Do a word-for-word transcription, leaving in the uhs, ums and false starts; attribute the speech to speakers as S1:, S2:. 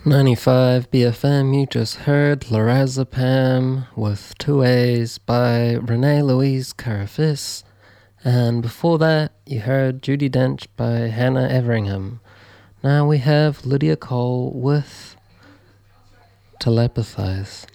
S1: ninety-five B F M, you just heard Lorazepam with two A's by Renee Louise Carafis. And before that, you heard Judi Dench by Hannah Everingham. Now we have Lydia Cole with Telepathize.